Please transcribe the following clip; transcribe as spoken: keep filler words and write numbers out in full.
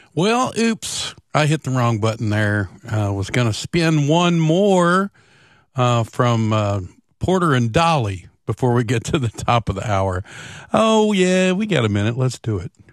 Well, oops, I hit the wrong button there. I uh, was going to spin one more uh, from uh, Porter and Dolly before we get to the top of the hour. Oh, yeah, we got a minute. Let's do it.